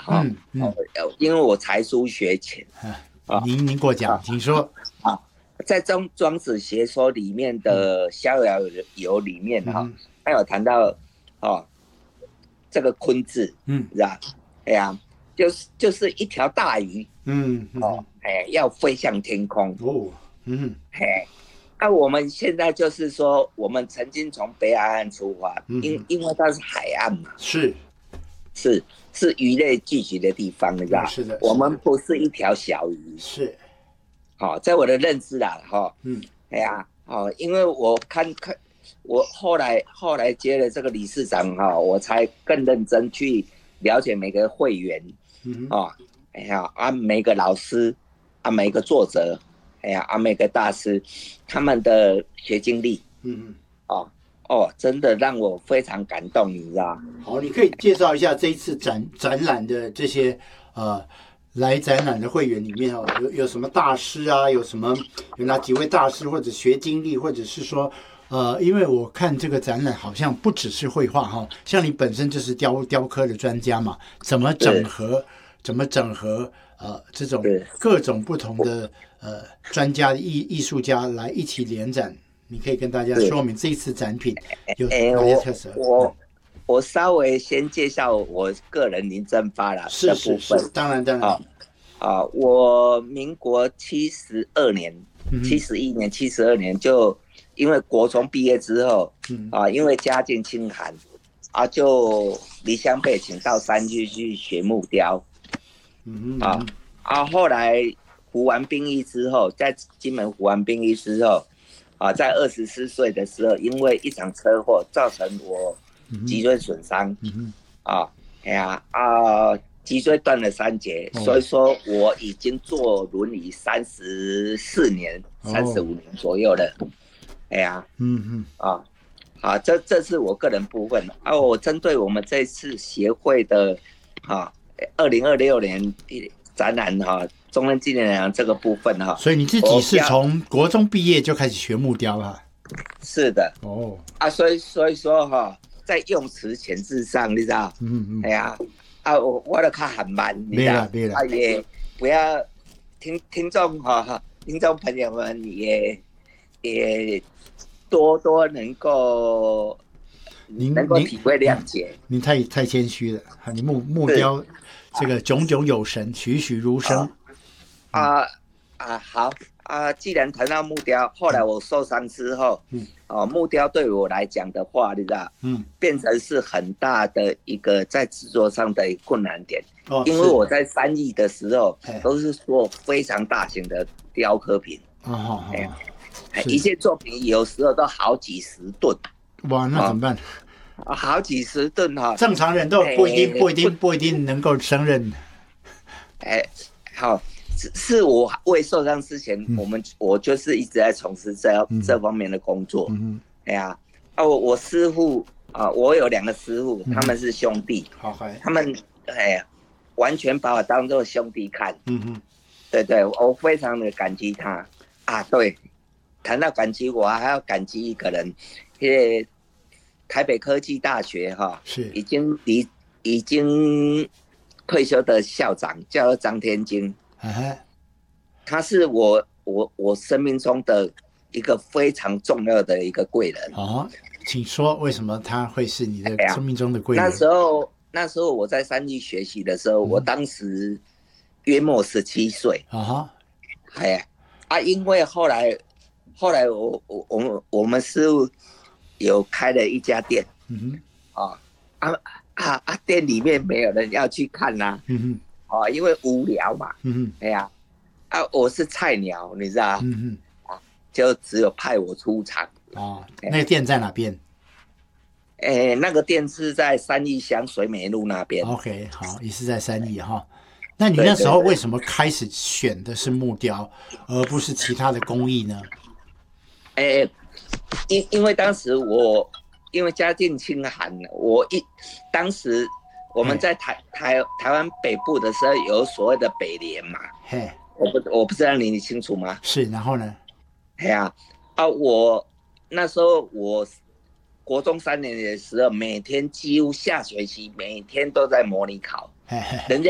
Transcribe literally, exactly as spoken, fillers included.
嗯嗯， 哦，因为我才疏学浅啊，您您过讲，请说。 啊，在庄庄子学说里面的逍遥游里面哈、 嗯他有谈到哦，这个鲲字， 嗯是吧？哎呀，就是就是一条大鱼嗯嗯哦，哎，要飞向天空， 哦嗯嘿。那、啊、我们现在就是说，我们曾经从北海岸出发，因嗯因为它是海岸嘛， 是是是鱼类聚集的地方，你知啊， 道？ 是的， 我们是的， 不是一条小鱼， 是好、哦，在我的认知啦，哈、哦， 嗯哎呀，哦，因为我看看，我后来后来接了这个理事长哈、哦，我才更认真去了解每个会员， 嗯哦，哎呀啊，每个老师啊，每个作者，哎呀啊，每个大师，他们的学经历， 嗯哦哦，真的让我非常感动，你知道？ 好，你可以介绍一下这一次展展览的这些呃来展览的会员里面哦，有有什么大师啊？有什么有哪几位大师或者学经历，或者是说呃，因为我看这个展览好像不只是绘画哈、哦，像你本身就是雕雕刻的专家嘛，怎么整合？怎么整合呃这种各种不同的呃专家艺艺术家来一起联展？你可以跟大家说明这一次展品有哎， 哪些特色？ 我我我稍微先介绍我个人林正发啦是的部分是是，当然当然。 啊啊，我民国七十二年、七十一年、七十二年就因为国中毕业之后， 嗯啊，因为家境清寒，啊，就离乡背井到山区去学木雕， 嗯嗯啊啊，后来服完兵役之后，在金门服完兵役之后，啊，在二十四岁的时候，因为一场车祸造成我脊椎损伤， 嗯啊，哎呀啊，脊椎断了三节， 哦所以说我已经坐轮椅三十四年、三十五年左右了，哎呀， 嗯嗯啊。啊，这这是我个人部分啊。我针对我们这次协会的啊，二零二六年展览哈、啊，中正纪念堂这个部分哈、啊， 所以你自己是从国中毕业就开始学木雕了？ 是的。 哦啊，所以所以说哈、啊，在用词遣字上，你知道？ 嗯嗯。 哎呀，啊，我我的看很慢，你知道？ 没了啊，也不要听听众哈、啊，听众朋友们也也。多多能够能够体会谅解， 您太太谦虚了。你木木雕这个炯炯有神，栩栩如生。 啊、嗯、啊，好啊！既然谈到木雕，后来我受伤之后，嗯，哦、啊，木雕对我来讲的话，你知道，嗯，变成是很大的一个在制作上的困难点。哦，因为我在翻译的时候，都是做非常大型的雕刻品。 哦哦哦。 一件作品有时候都好几十吨， 哇，那怎么办？ 啊，好几十吨哈， 正常人都不一定、不一定、不一定能够胜任。 哎，好，是是我未受伤之前，我们我就是一直在从事这这方面的工作。嗯哎呀，啊，我我师傅啊，我有两个师傅，他们是兄弟， 好， 他们哎呀，完全把我当做兄弟看。 嗯哼， 对对，我非常的感激他啊，对。谈到感激，我还要感激一个人，因为台北科技大学哈， 是已经离已经退休的校长叫做张天金， 啊、 他是我我我生命中的一个非常重要的一个贵人。 哦，请说为什么他会是你的生命中的贵人？ 哎、那时候那时候我在三立学习的时候，嗯、我当时约莫十七岁啊， 哎呀啊，因为后来。后来我我我们我们是有开了一家店，嗯哼，啊啊啊店里面没有人要去看呐、啊，嗯哼，啊因为无聊嘛，嗯哼，哎呀，啊我是菜鸟，你知道，嗯哼，啊就只有派我出场。 哦，那个店在哪边？ 哎，那个店是在三义乡水美路那边。 OK， 好，也是在三义哈。那你那时候为什么开始选的是木雕，而不是其他的工艺呢？ 哎，因因为当时我因为家境清寒，我一当时我们在台台台湾北部的时候有所谓的北联嘛，嘿，我不我不知道你你清楚吗？ 是，然后呢？ 哎呀啊，我那时候我国中三年的时候，每天几乎下学期每天都在模拟考，人家。